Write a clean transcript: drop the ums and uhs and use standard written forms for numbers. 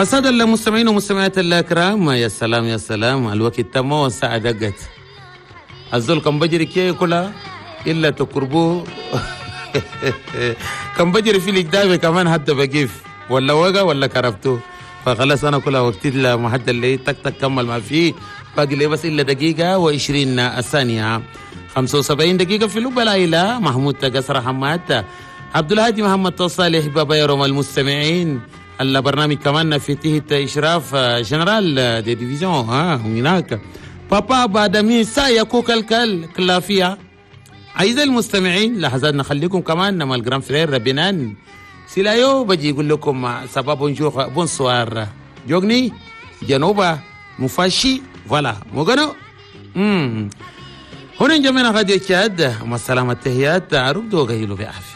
السادة المستمعين ومستمعات الكرام، يا سلام يا سلام، الوقت تم والساعة دقت. الزول كان بجري كي كلها إلا تقربوه كان بجري في الإقدام كمان حتى بقيف ولا وقع ولا كرفتوه. فخلاص أنا كلها وقتي لمحد اللي تك تك كمل ما فيه، باقي لي بس إلا دقيقة و20 ثانية. 75 دقيقة في لب العيلة. محمود تقصر حماد، عبد الهادي محمد تصالح، بابا يروم المستمعين. البرنامج كمان في تحت إشراف جنرال دي ديفيزيون هناك بابا بادمين سايا كوكل كلافيا. أعزائي المستمعين، لحظات نخليكم كمان نما الجران فرير ربنان سيلايو بجي يقول لكم سبا بونجور بونسوار جوغني جنوبا مفاشي فوالا موغانو. هنا جميعنا غادي تشاد، مع السلامة، التحيات، عروب دوغا يلو في